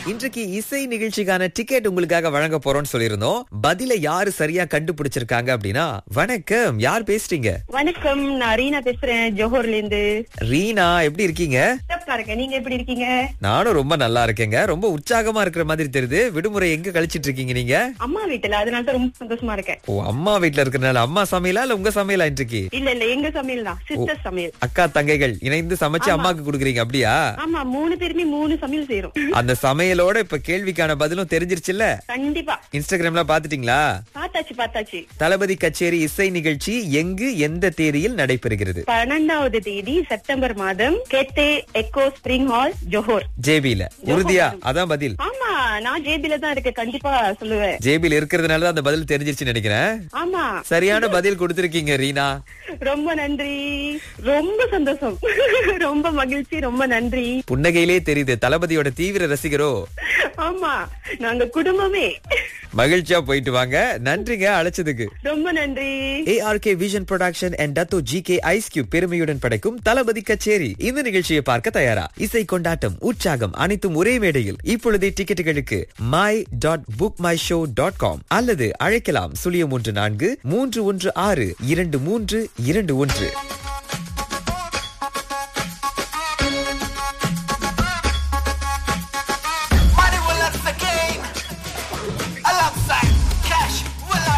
இன்றைக்கு இசை நிகழ்ச்சிக்கான டிக்கெட் உங்களுக்காக வழங்க போறோம்னு சொல்லியிருந்தோம். பதில யாரு சரியா கண்டுபிடிச்சிருக்காங்க அப்படின்னா, வணக்கம், யார் பேசுறீங்க? வணக்கம், நான் ரீனா பேசுறேன், ஜோஹர்ல இருந்து. ரீனா, எப்படி இருக்கீங்க? சிறப்பா இருக்கேன். நீங்க எப்படி இருக்கீங்க? நானும் ரொம்ப நல்லா இருக்கேங்க. ரொம்ப உற்சாகமா இருக்கிற மாதிரி தெரியுது. விடுமுறை எங்க கழிச்சிட்டு இருக்கீங்க நீங்க? அம்மா வீட்டுல, அதனால தான் ரொம்ப சந்தோஷமா இருக்கேன். ஓ, அம்மா வீட்டுல இருக்கறனால. அம்மா சமையலா இல்ல உங்க சமையலா இன்றைக்கு? இல்ல எங்க சமையல் தான், சிஸ்டர் சமையல். அக்கா தங்கைகள் இணைந்து சமைச்சு அம்மாக்கு குடுக்குறீங்க அப்படியா? ஆமா, 3 பேருமே 3 சமையல் செய்யறோம். அந்த சமையலோட இப்ப கேள்விக்கான பதிலும் தெரிஞ்சிருச்சுல்ல? கண்டிப்பா. இன்ஸ்டாகிராம்ல பாத்துட்டீங்களா? பார்த்தாச்சு. தளபதி கச்சேரி இசை நிகழ்ச்சி எங்கு எந்த தேதியில் நடைபெறுகிறது? 12வது தேதி செப்டம்பர் மாதம், Cathay echo spring hall, Johor. ஜேபில. உறுதியா? அதான் பதில். ஆமா, நான் ஜேபில தான் இருக்கேன். கண்டிப்பா சொல்லுவேன். ஜேபில இருக்கிறதுனால தான் அந்த பதில் தெரிஞ்சிருச்சுன்னு நினைக்கிறேன். ஆமா, சரியான பதில் கொடுத்திருக்கீங்க ரீனா. ரொம்ப நன்றி. ரொம்ப சந்தோஷம். ரொம்ப மகிழ்ச்சி. ரொம்ப நன்றி. புன்னகையிலே தெரியுது தளபதியோட தீவிர ரசிகரோ. ஆமா, நாங்க குடும்பமே. மகிழ்ச்சியா போயிட்டு வாங்க. நன்றிங்க அழைச்சதுக்கு. ரொம்ப நன்றி. ARK vision production and Dato GK ice cube பெருமையுடன் படைக்கும் தளபதி கச்சேரி இந்த நிகழ்ச்சியை பார்க்க தயாரா? இசை கொண்டாட்டம், உற்சாகம் அனைத்தும் ஒரே மேடையில். இப்பொழுதே டிக்கெட்டுகளுக்கு my.bookmyshow.com அல்லது அழைக்கலாம் 014 316 2321.